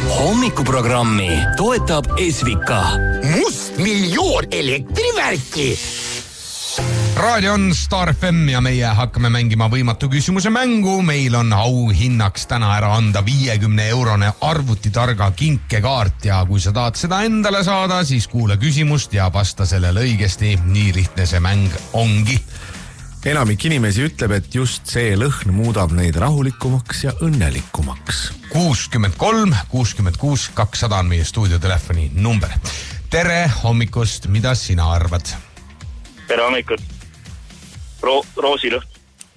Hommikuprogrammi toetab Esvika. Mustmiljoon elektrivärki. Raadio on Star FM ja meie hakkame mängima võimatu küsimuse mängu. Meil on auhinnaks täna ära anda 50-eurone arvutitarga kinkekaart ja kui sa tahad seda endale saada, siis kuula küsimust ja vasta sellele õigesti. Nii lihtne see mäng ongi. Enamik inimesi ütleb, et just see lõhn muudab neid rahulikumaks ja õnnelikumaks. 63 66 200 on meie stuudiotelefoni number. Tere hommikust, mida sina arvad? Tere hommikust. Roosilõhn.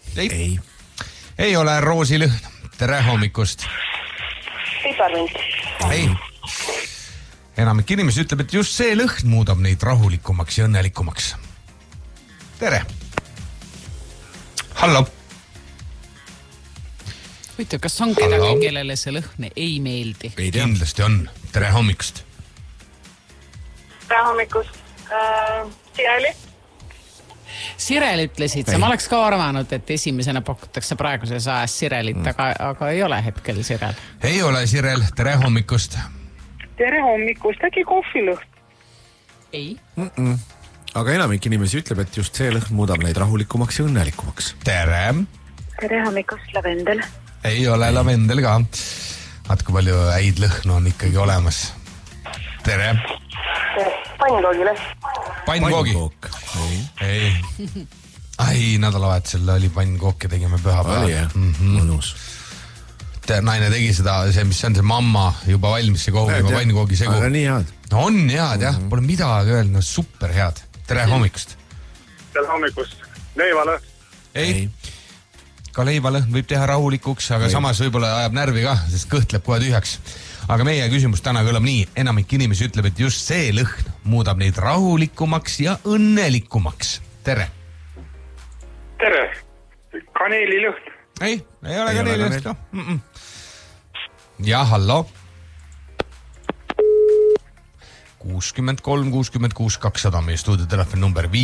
Ei ole roosilõhn. Tere hommikust. Piparmint. Ei. Enamik inimesi ütleb, et just see lõhn muudab neid rahulikumaks ja õnnelikumaks. Tere. Hallo. Huvitav, kas on kedagi, kellele see lõhn ei meeldi? Kindlasti on. Tere hommikust. Tere hommikust. Sireli. Sirel ütlesid sa, ma oleks ka arvanud, et esimesena pakutakse praeguses ajas Sirelit, aga ei ole hetkel Sirel. Ei ole Sirel, tere hommikust. Tere hommikust, äkki kohvilõhn? Ei. Aga enamik inimesi ütleb, et just see lõhn muudab neid rahulikumaks ja õnnelikumaks. Tere. Tere hommikust, lavendel. Ei ole lavendel ka. Vaat kui palju häid lõhnu on ikkagi olemas. Tere. Pannkoogilõhn. Pannkook. Ei. Ai, nädalavahetusel oli pannkook ja tegime pühapäeval. Oli jah, mõnus. Naine tegi seda, mis on see mamma juba valmis, see kogu juba pannkoogi segu. Aga nii head. On head jah, pole midagi öelda, no super head. Tere hommikust. Tere hommikust. Leivalõhn. Ei. Ka leivalõhn võib teha rahulikuks, aga samas võib-olla ajab närvi ka, sest kõht läheb kohe tühjaks. Aga meie küsimus täna kõlab nii. Enamik inimesi ütleb, et just see lõhn muudab neid rahulikumaks ja õnnelikumaks. Tere. Tere. Kaneelilõhn. Ei ole kaneelilõhn ka. Ja hallo. 63 66 200 meie stuudiotelefoni number 5.